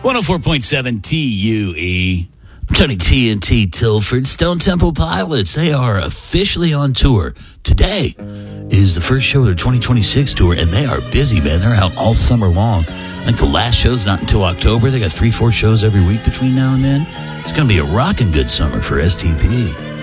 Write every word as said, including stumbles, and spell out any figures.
one oh four point seven T U E. Tony T N T Tilford, Stone Temple Pilots. They are officially on tour. Today is the first show of their twenty twenty-six tour, and they are busy, man. They're out all summer long. I think the last show's not until October. They got three, four shows every week between now and then. It's going to be a rocking good summer for S T P.